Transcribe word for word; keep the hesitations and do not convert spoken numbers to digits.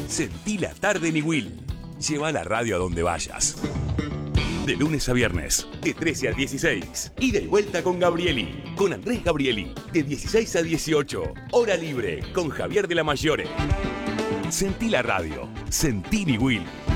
Sentí la tarde en Will. Lleva la radio a donde vayas. De lunes a viernes, de trece a dieciséis. Ida y vuelta con Gabrieli. Con Andrés Gabrieli. De dieciséis a dieciocho. Hora libre con Javier de la Mayore. Sentí la radio. Sentí Will.